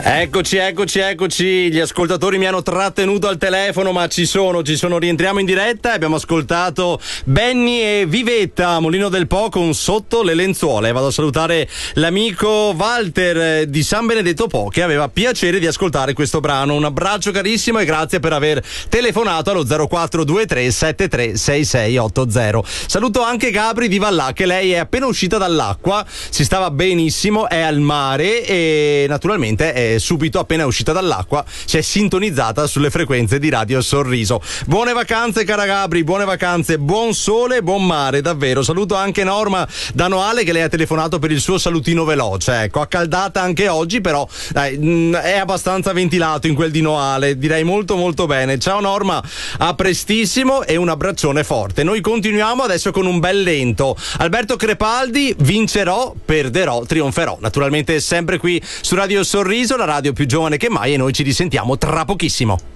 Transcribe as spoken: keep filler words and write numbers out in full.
Eccoci, eccoci, eccoci. Gli ascoltatori mi hanno trattenuto al telefono, ma ci sono, ci sono. Rientriamo in diretta e abbiamo ascoltato Benny e Vivetta, Molino del Po con Sotto le lenzuola. E vado a salutare l'amico Walter di San Benedetto Po, che aveva piacere di ascoltare questo brano. Un abbraccio carissimo e grazie per aver telefonato allo zero quattro due tre sette tre sei sei otto zero. Saluto anche Gabri di Vallà, che lei è appena uscita dall'acqua, si stava benissimo, è al mare e naturalmente è subito appena uscita dall'acqua si è sintonizzata sulle frequenze di Radio Sorriso. Buone vacanze cara Gabri, buone vacanze, buon sole, buon mare, davvero. Saluto anche Norma da Noale, che lei ha telefonato per il suo salutino veloce, ecco, accaldata anche oggi, però dai, mh, è abbastanza ventilato in quel di Noale, direi molto molto bene. Ciao Norma, a prestissimo e un abbraccione forte. Noi continuiamo adesso con un bel lento. Alberto Crepaldi, vincerò, perderò, trionferò, naturalmente sempre qui su Radio Sorriso, la radio più giovane che mai, e noi ci risentiamo tra pochissimo.